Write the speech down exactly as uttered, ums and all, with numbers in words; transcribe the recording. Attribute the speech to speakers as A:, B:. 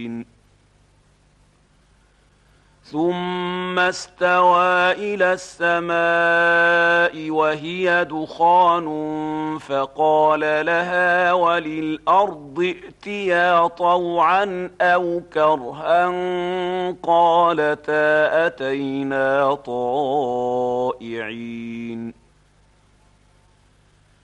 A: ثم استوى إلى السماء وهي دخان فقال لها وللأرض ائتيا طوعا أو كرها قالتا أتينا طائعين